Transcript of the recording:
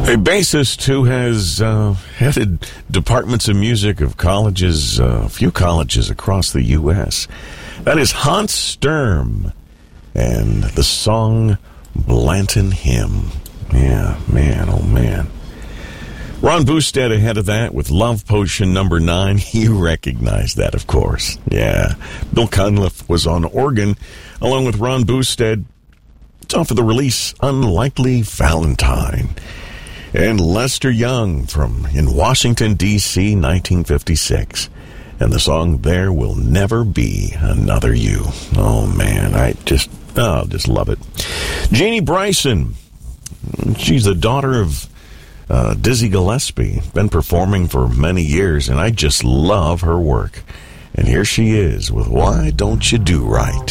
A bassist who has headed departments of music of colleges, a few colleges across the U.S. That is Hans Sturm and the song Blanton Hymn. Yeah, man, oh man. Ron Boosted ahead of that with Love Potion number 9. You recognize that, of course. Yeah. Bill Cunliffe was on organ along with Ron Boosted. It's off of the release Unlikely Valentine. And Lester Young in Washington, D.C., 1956. And the song There Will Never Be Another You. Oh, man, I just love it. Jeannie Bryson. She's the daughter of Dizzy Gillespie. Been performing for many years, and I just love her work. And here she is with Why Don't You Do Right?